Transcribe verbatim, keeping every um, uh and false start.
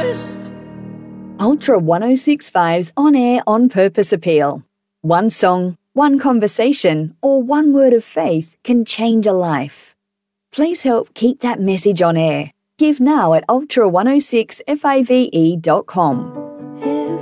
twist. Ultra one oh six point five's on-air, on-purpose appeal. One song, one conversation, or one word of faith can change a life. Please help keep that message on air. Give now at ultra one oh six five dot com.